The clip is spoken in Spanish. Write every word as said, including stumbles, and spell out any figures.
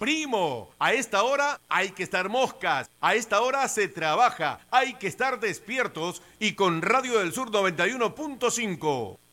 Primo, a esta hora hay que estar moscas, a esta hora se trabaja, hay que estar despiertos y con Radio del Sur noventa y uno punto cinco.